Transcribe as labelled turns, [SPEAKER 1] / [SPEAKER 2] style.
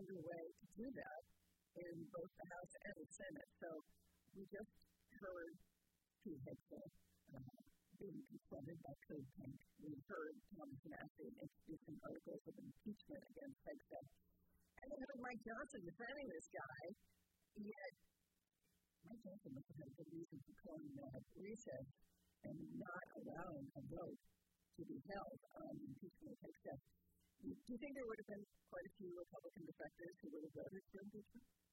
[SPEAKER 1] underway to do that in both the House and the Senate. So we just heard Pete Hegseth being confronted by Code Pink. We heard Thomas Massie introducing articles of impeachment against Hegseth. And then heard Mike Johnson defending this guy, yet Mike Johnson must have had a good reason for calling that recess and not allowing a vote to be held on impeachment of Hegseth. Do you think there would have been quite a few Republican defectors who would have voted for impeachment?